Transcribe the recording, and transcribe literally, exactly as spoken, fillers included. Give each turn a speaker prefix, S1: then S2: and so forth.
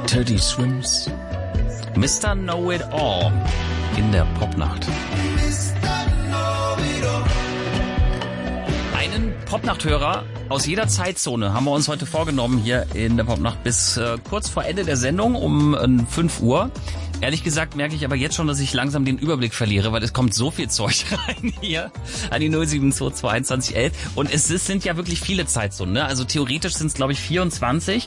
S1: Teddy Swims.
S2: Mister Know-It-All in der Popnacht. Einen Popnachthörer aus jeder Zeitzone haben wir uns heute vorgenommen hier in der Popnacht bis äh, kurz vor Ende der Sendung um äh, fünf Uhr. Ehrlich gesagt merke ich aber jetzt schon, dass ich langsam den Überblick verliere, weil es kommt so viel Zeug rein hier an die null sieben zwei zwei einundzwanzig elf und es ist, sind ja wirklich viele Zeitzonen, ne? Also theoretisch sind es glaube ich vierundzwanzig